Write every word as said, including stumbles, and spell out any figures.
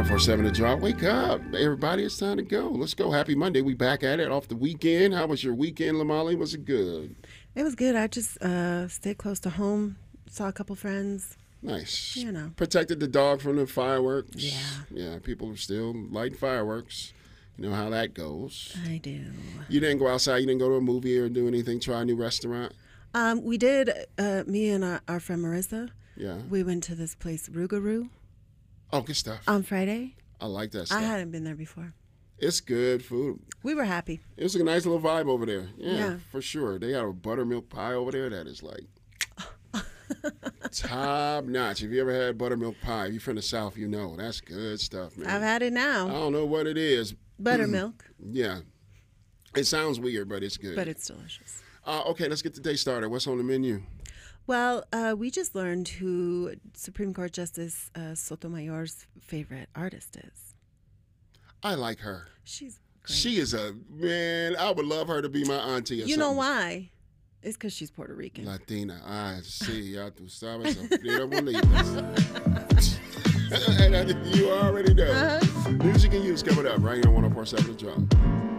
oh four seven The Draw. Wake up, everybody. It's time to go. Let's go. Happy Monday. We back at it off the weekend. How was your weekend, Lamali? Was it good? It was good. I just uh, stayed close to home, saw a couple friends. Nice. You know. Protected the dog from the fireworks. Yeah. Yeah, people are still lighting fireworks. You know how that goes. I do. You didn't go outside? You didn't go to a movie or do anything? Try a new restaurant? Um, we did, uh, me and our, our friend Marissa. Yeah. We went to this place, Rougarou. Oh, good stuff. On Friday. I like that stuff. I hadn't been there before. It's good food. We were happy. It's a nice little vibe over there. Yeah, yeah. for sure. They got a buttermilk pie over there that is like top notch. If you ever had buttermilk pie, if you're from the South, you know. That's good stuff, man. I've had it now. I don't know what it is. Buttermilk. Yeah. It sounds weird, but it's good. But it's delicious. Uh, okay, let's get the day started. What's on the menu? Well, uh, we just learned who Supreme Court Justice uh, Sotomayor's favorite artist is. I like her. She's great. She is a, man, I would love her to be my auntie or You something. know why? It's because she's Puerto Rican. Latina. I see. Ya tú sabes. You already know. Uh-huh. Music and Use coming up right here on one oh four seven The Draw.